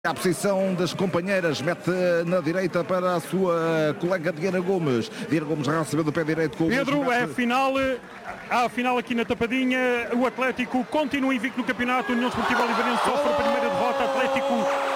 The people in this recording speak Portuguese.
A posição das companheiras, mete na direita para a sua colega Diana Gomes. Diana Gomes recebe do pé direito com o Pedro, é a final. Há a final aqui na Tapadinha. O Atlético continua invicto no campeonato. União Esportiva Oliveirense sofre a primeira derrota. Atlético